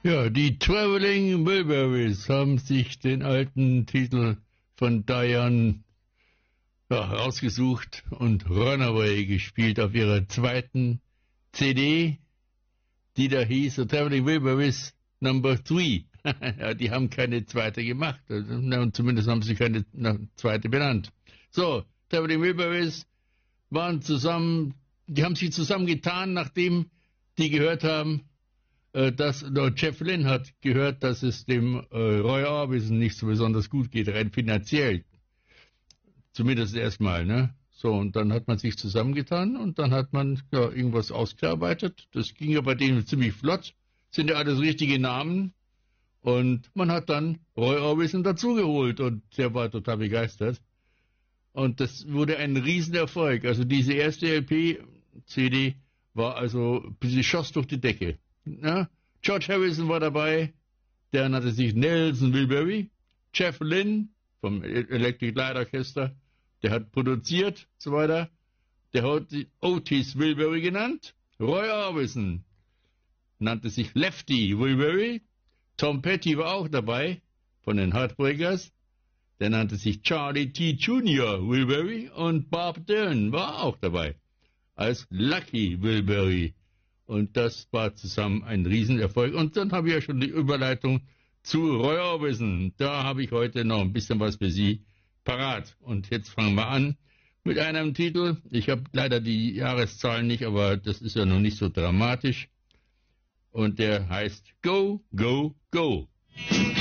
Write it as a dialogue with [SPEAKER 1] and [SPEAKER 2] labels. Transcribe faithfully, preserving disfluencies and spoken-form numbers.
[SPEAKER 1] Ja, die Traveling Wilburys haben sich den alten Titel von Diane ja, rausgesucht und Runaway gespielt auf ihrer zweiten C D, die da hieß The Traveling Wilburys Number Three. Ja, die haben keine zweite gemacht, also, na, zumindest haben sie keine na, zweite benannt. So, Traveling Wilburys waren zusammen, die haben sich zusammengetan, nachdem die gehört haben, dass no, Jeff Lynne hat gehört, dass es dem äh, Roy Orbison nicht so besonders gut geht, rein finanziell. Zumindest erstmal, ne? So, und dann hat man sich zusammengetan und dann hat man ja, irgendwas ausgearbeitet. Das ging ja bei denen ziemlich flott. Sind ja alles richtige Namen. Und man hat dann Roy Orbison dazugeholt und der war total begeistert. Und das wurde ein Riesenerfolg. Also diese erste L P, C D, war also, sie schoss durch die Decke. Ja, George Harrison war dabei, der nannte sich Nelson Wilbury. Jeff Lynne vom Electric Light Orchestra, der hat produziert, so weiter. Der hat sich Otis Wilbury genannt. Roy Orbison nannte sich Lefty Wilbury. Tom Petty war auch dabei, von den Heartbreakers. Der nannte sich Charlie T. Junior Wilbury. Und Bob Dylan war auch dabei, als Lucky Wilbury. Und das war zusammen ein Riesenerfolg. Und dann habe ich ja schon die Überleitung zu Roy Orbison. Da habe ich heute noch ein bisschen was für Sie parat. Und jetzt fangen wir an mit einem Titel. Ich habe leider die Jahreszahlen nicht, aber das ist ja noch nicht so dramatisch. Und der heißt Go, Go, Go.